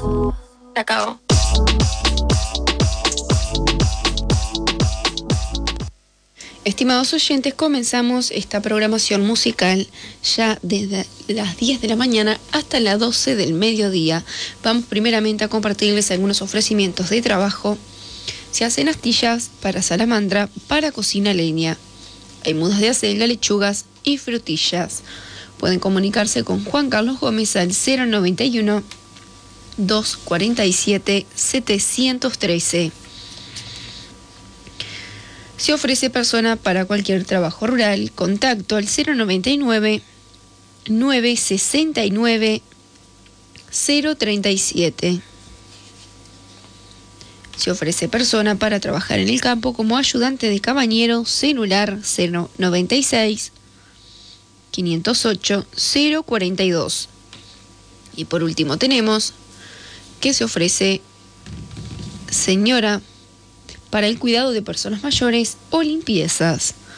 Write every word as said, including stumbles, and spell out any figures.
Se acabó. Estimados oyentes, comenzamos esta programación musical ya desde las diez de la mañana hasta las doce del mediodía. Vamos primeramente a compartirles algunos ofrecimientos de trabajo. Se hacen astillas para salamandra, para cocina leña. Hay mudas de acelga, lechugas y frutillas. Pueden comunicarse con Juan Carlos Gómez al cero noventa y uno, doscientos cuarenta y siete, setecientos trece. Se ofrece persona para cualquier trabajo rural. Contacto al cero noventa y nueve, novecientos sesenta y nueve, cero treinta y siete. Se ofrece persona para trabajar en el campo como ayudante de cabañero. Celular cero noventa y seis, quinientos ocho, cero cuarenta y dos. Y por último tenemos que se ofrece señora para el cuidado de personas mayores o limpiezas.